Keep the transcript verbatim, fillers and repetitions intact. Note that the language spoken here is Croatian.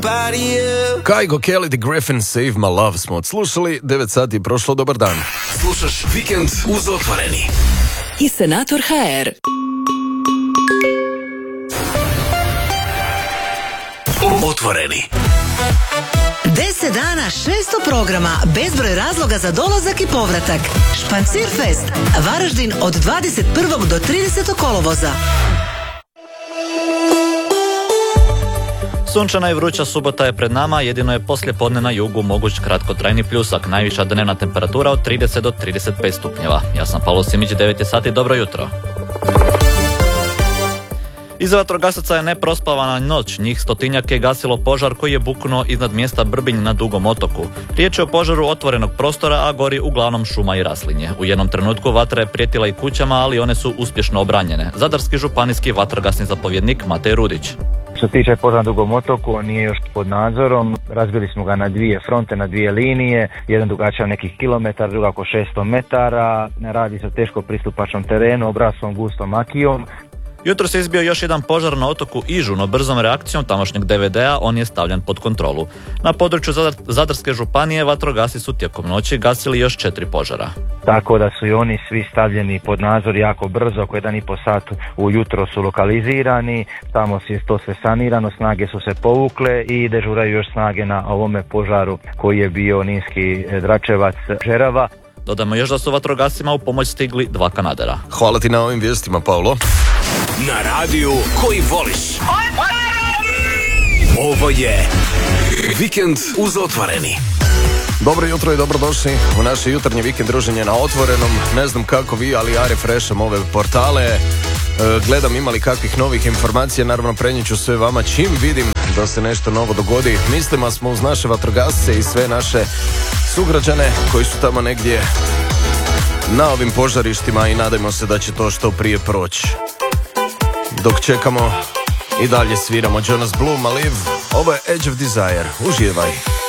Kygo, Kelly, The Griffin, Save My Love smo odslušali, devet sati je prošlo, dobar dan. Slušaš Vikend uz Otvoreni. I Senator ha er. Otvoreni. Deset dana, šesto programa, bezbroj razloga za dolazak i povratak. Špancir Fest, Varaždin od dvadeset prvog do tridesetog kolovoza. Sunčana i vruća subota je pred nama, jedino je poslije podne na jugu moguć kratkotrajni pljusak, najviša dnevna temperatura od trideset do trideset pet stupnjeva. Ja sam Pavlo Simić, devet je sati, dobro jutro. Iza vatrogasaca je neprospavana noć, njih stotinjak je gasilo požar koji je buknuo iznad mjesta Brbinj na Dugom otoku. Riječ je o požaru otvorenog prostora, a gori uglavnom šuma i raslinje. U jednom trenutku vatra je prijetila i kućama, ali one su uspješno obranjene. Zadarski županijski vatrogasni zapovjednik Matej Rudić. Što se tiče požara na Dugom otoku, on nije još pod nadzorom. Razbili smo ga na dvije fronte, na dvije linije. Jedan dugačak nekih kilometara, druga oko šesto metara. Radi se o teško pristupačnom terenu, obraslom gustom makijom. Jutro se izbio još jedan požar na otoku Ižu, no brzom reakcijom tamošnjeg de ve de a on je stavljen pod kontrolu. Na području Zadar, Zadarske županije vatrogasci su tijekom noći gasili još četiri požara. Tako da su i oni svi stavljeni pod nadzor jako brzo, oko jedan i po sat ujutro su lokalizirani, tamo je to sve sanirano, snage su se povukle i dežuraju još snage na ovome požaru koji je bio Ninski Dračevac Žerava. Dodamo još da su vatrogascima u pomoć stigli dva kanadera. Hvala ti na ovim vijestima, Paolo. Na radiju koji voliš. Ovo je Vikend uz Otvoreni. Dobro jutro i dobrodošli u naše jutarnje vikend druženje na Otvorenom. Ne znam kako vi, ali ja refrešam ove portale. E, gledam imali kakvih novih informacija. Naravno prenijet ću sve vama čim vidim da se nešto novo dogodi. Mislimo smo uz naše vatrogasce i sve naše sugrađane koji su tamo negdje na ovim požarištima i nadajmo se da će to što prije proći. Dok čekamo i dalje sviramo Jonas Blue, Maliv. Ovo je Edge of Desire. Uživaj.